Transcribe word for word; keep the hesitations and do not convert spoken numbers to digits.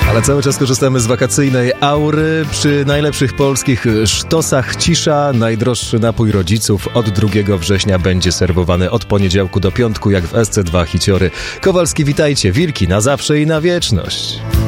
Ale cały czas korzystamy z wakacyjnej aury. Przy najlepszych polskich sztosach cisza. Najdroższy napój rodziców od drugiego września będzie serwowany od poniedziałku do piątku, jak w S C dwa Hiciory. Kowalski, witajcie. Wilki na zawsze i na wieczność.